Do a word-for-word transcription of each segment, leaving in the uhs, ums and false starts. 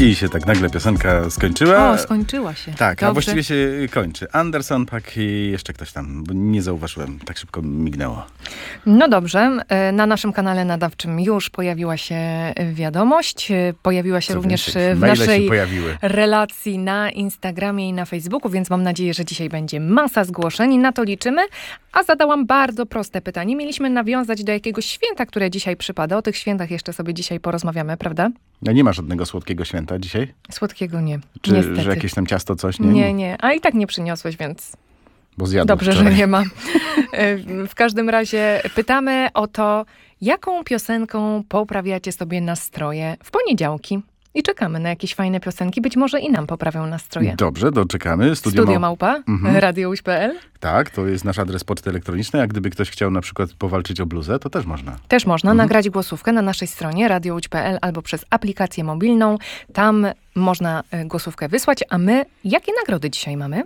I się tak nagle piosenka skończyła. O, skończyła się. Tak, Dobrze. a właściwie się kończy. Anderson, Paak i jeszcze ktoś tam, bo nie zauważyłem, tak szybko mignęło. No dobrze, na naszym kanale nadawczym już pojawiła się wiadomość. Pojawiła się Co również więcej, w maile się naszej pojawiły. relacji na Instagramie i na Facebooku, więc mam nadzieję, że dzisiaj będzie masa zgłoszeń. Na to liczymy. A zadałam bardzo proste pytanie. Mieliśmy nawiązać do jakiegoś święta, które dzisiaj przypada. O tych świętach jeszcze sobie dzisiaj porozmawiamy, prawda? No nie ma żadnego słodkiego święta dzisiaj? Słodkiego nie. Czy Niestety. że jakieś tam ciasto, coś? Nie, Nie, nie. A i tak nie przyniosłeś, więc Bo zjadłem dobrze, wczoraj. że nie ma. W każdym razie pytamy o to, jaką piosenką poprawiacie sobie nastroje w poniedziałki. I czekamy na jakieś fajne piosenki. Być może i nam poprawią nastroje. Dobrze, doczekamy. Studio, Studio Mał- Małpa, Mhm. radio łódź kropka pe el. Tak, to jest nasz adres poczty elektronicznej, a gdyby ktoś chciał na przykład powalczyć o bluzę, to też można. Też można Mhm. nagrać głosówkę na naszej stronie radio łódź kropka pe el albo przez aplikację mobilną. Tam można y, głosówkę wysłać, a my jakie nagrody dzisiaj mamy?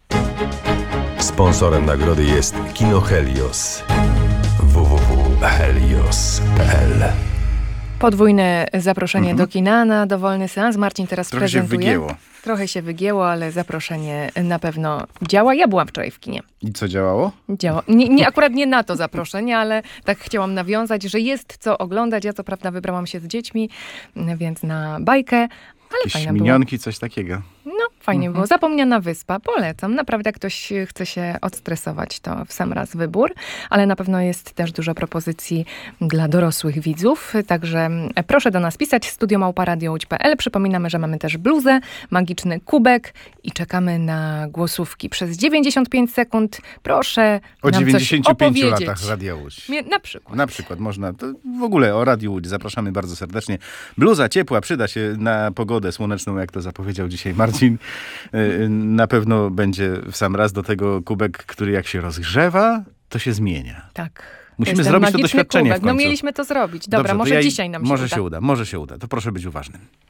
Sponsorem nagrody jest Kino Helios. w w w kropka helios kropka pe el. Podwójne zaproszenie Mhm. do kina na dowolny seans. Marcin teraz Trochę się prezentuje. wygięło. Trochę się wygięło, ale zaproszenie na pewno działa. Ja byłam wczoraj w kinie. I co działało? Działa. Nie, nie, akurat nie na to zaproszenie, ale tak chciałam nawiązać, że jest co oglądać. Ja co prawda wybrałam się z dziećmi, więc na bajkę, ale Jakieś fajna była. minionki, coś takiego. No, fajnie było. Zapomniana wyspa. Polecam. Naprawdę, jak ktoś chce się odstresować, to w sam raz wybór. Ale na pewno jest też dużo propozycji dla dorosłych widzów. Także proszę do nas pisać. studio małpa radio łódź kropka pe el. Przypominamy, że mamy też bluzę, magiczny kubek i czekamy na głosówki. Przez dziewięćdziesiąt pięć sekund proszę O nam dziewięćdziesięciu coś pięciu opowiedzieć. latach Radia Łódź. Mie- Na przykład. Na przykład można, to w ogóle o Radiu Łódź zapraszamy bardzo serdecznie. Bluza ciepła przyda się na pogodę słoneczną, jak to zapowiedział dzisiaj Marcin. Yy, Na pewno będzie w sam raz do tego kubek, który jak się rozgrzewa, to się zmienia. Tak. Musimy Jest ten zrobić to magiczny doświadczenie kubek. w końcu. No mieliśmy to zrobić. Dobra, Dobrze, to może ja- dzisiaj nam się Może uda. się uda, może się uda. To proszę być uważnym.